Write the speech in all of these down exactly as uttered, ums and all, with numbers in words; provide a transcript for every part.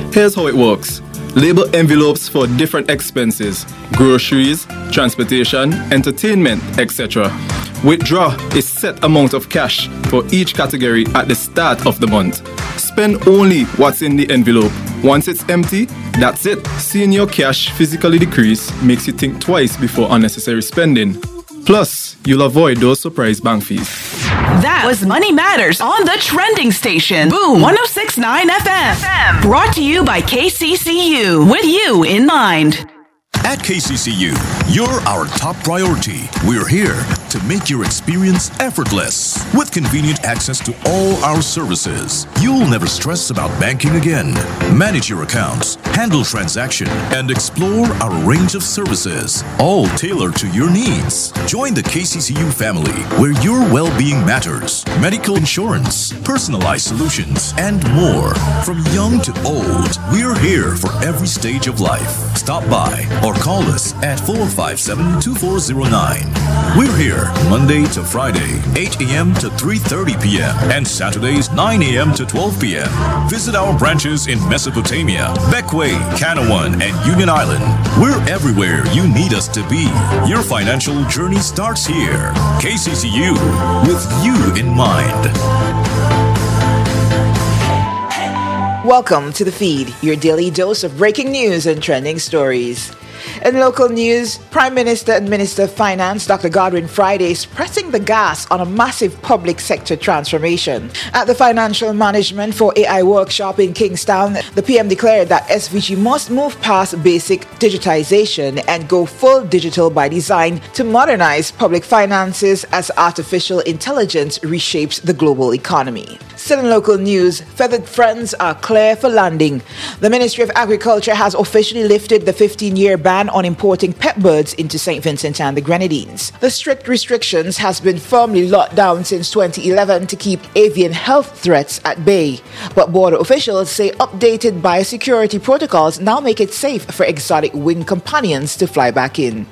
Here's how it works. Label envelopes for different expenses, groceries, transportation, entertainment, et cetera. Withdraw a set amount of cash for each category at the start of the month. Spend only what's in the envelope. Once it's empty, that's it. Seeing your cash physically decrease makes you think twice before unnecessary spending. Plus, you'll avoid those surprise bank fees. That was Money Matters on the trending station. Boom one oh six point nine F M. Brought to you by K C C U. With you in mind. At K C C U, you're our top priority. We're here to make your experience effortless. With convenient access to all our services, you'll never stress about banking again. Manage your accounts, handle transaction, and explore our range of services, all tailored to your needs. Join the K C C U family, where your well-being matters. Medical insurance, personalized solutions, and more. From young to old, we're here for every stage of life. Stop by or call us at four five seven, two four zero nine. We're here Monday to Friday, eight a.m. to three thirty p.m. and Saturdays, nine a.m. to twelve p.m. Visit our branches in Mesopotamia, Beckway, Canawan, and Union Island. We're everywhere you need us to be. Your financial journey starts here. K C C U, with you in mind. Welcome to The Feed, your daily dose of breaking news and trending stories. In local news, Prime Minister and Minister of Finance Doctor Godwin Friday is pressing the gas on a massive public sector transformation. At the Financial Management for A I workshop in Kingstown, the P M declared that S V G must move past basic digitization and go full digital by design to modernize public finances as artificial intelligence reshapes the global economy. Still in local news, feathered friends are clear for landing. The Ministry of Agriculture has officially lifted the fifteen-year ban on importing pet birds into Saint Vincent and the Grenadines. The strict restrictions has been firmly locked down since twenty eleven to keep avian health threats at bay. But border officials say updated biosecurity protocols now make it safe for exotic wing companions to fly back in.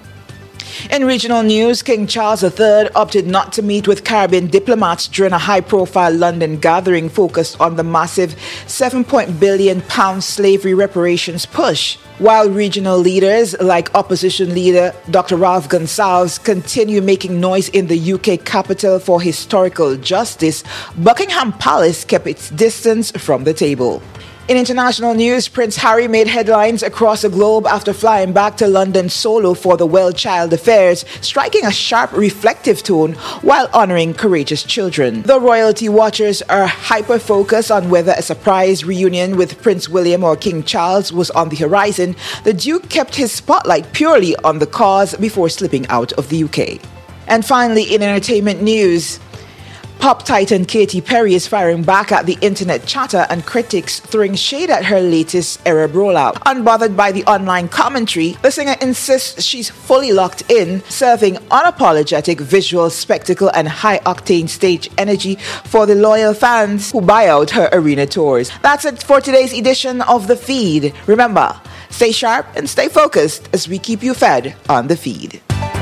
In regional news, King Charles the Third opted not to meet with Caribbean diplomats during a high-profile London gathering focused on the massive seven billion pound slavery reparations push. While regional leaders like opposition leader Doctor Ralph Gonsalves continue making noise in the U K capital for historical justice, Buckingham Palace kept its distance from the table. In international news, Prince Harry made headlines across the globe after flying back to London solo for the World Child Affairs, striking a sharp, reflective tone while honoring courageous children. The royalty watchers are hyper-focused on whether a surprise reunion with Prince William or King Charles was on the horizon. The Duke kept his spotlight purely on the cause before slipping out of the U K. And finally, in entertainment news, pop titan Katy Perry is firing back at the internet chatter and critics throwing shade at her latest Arab rollout. Unbothered by the online commentary, the singer insists she's fully locked in, serving unapologetic visual spectacle and high-octane stage energy for the loyal fans who buy out her arena tours. That's it for today's edition of The Feed. Remember, stay sharp and stay focused as we keep you fed on The Feed.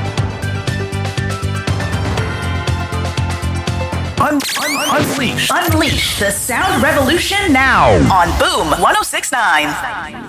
Un- un- unleash. Unleash the sound revolution now on Boom one oh six point nine.